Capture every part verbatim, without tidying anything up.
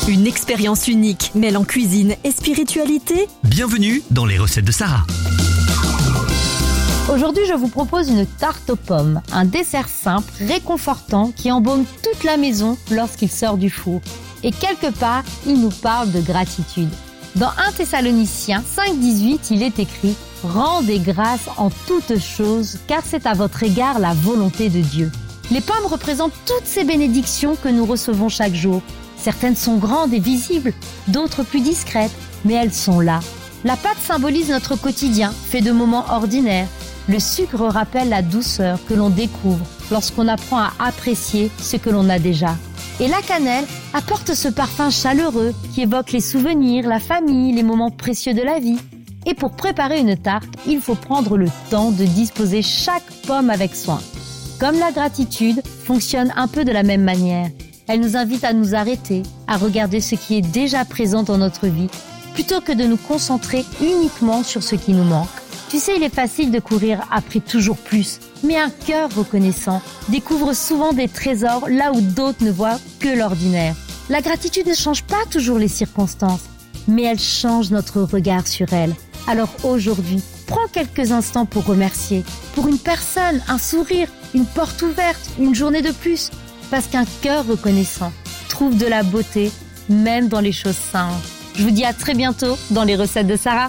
Une expérience unique mêlant cuisine et spiritualité. Bienvenue dans les recettes de Sarah. Aujourd'hui, je vous propose une tarte aux pommes, un dessert simple, réconfortant, qui embaume toute la maison lorsqu'il sort du four. Et quelque part, il nous parle de gratitude. Dans un Thessaloniciens cinq dix-huit, il est écrit « Rendez grâce en toutes choses, car c'est à votre égard la volonté de Dieu ». Les pommes représentent toutes ces bénédictions que nous recevons chaque jour. Certaines sont grandes et visibles, d'autres plus discrètes, mais elles sont là. La pâte symbolise notre quotidien, fait de moments ordinaires. Le sucre rappelle la douceur que l'on découvre lorsqu'on apprend à apprécier ce que l'on a déjà. Et la cannelle apporte ce parfum chaleureux qui évoque les souvenirs, la famille, les moments précieux de la vie. Et pour préparer une tarte, il faut prendre le temps de disposer chaque pomme avec soin. Comme la gratitude fonctionne un peu de la même manière. Elle nous invite à nous arrêter, à regarder ce qui est déjà présent dans notre vie, plutôt que de nous concentrer uniquement sur ce qui nous manque. Tu sais, il est facile de courir après toujours plus, mais un cœur reconnaissant découvre souvent des trésors là où d'autres ne voient que l'ordinaire. La gratitude ne change pas toujours les circonstances, mais elle change notre regard sur elles. Alors aujourd'hui, prends quelques instants pour remercier. Pour une personne, un sourire, une porte ouverte, une journée de plus. Parce qu'un cœur reconnaissant trouve de la beauté, même dans les choses simples. Je vous dis à très bientôt dans les recettes de Sarah.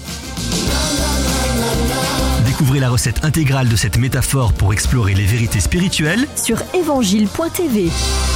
Découvrez la recette intégrale de cette métaphore pour explorer les vérités spirituelles sur évangile point t v.